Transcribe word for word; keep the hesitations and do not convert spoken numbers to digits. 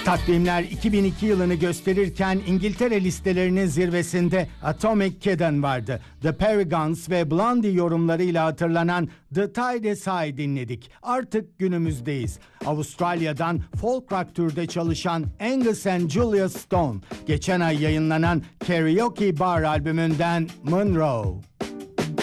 Takvimler iki bin iki yılını gösterirken İngiltere listelerinin zirvesinde Atomic Kitten vardı. The Paragons ve Blondie yorumlarıyla hatırlanan The Tide Is High dinledik. Artık günümüzdeyiz. Avustralya'dan folk rock türde çalışan Angus and Julia Stone, geçen ay yayınlanan Karaoke Bar albümünden Monroe.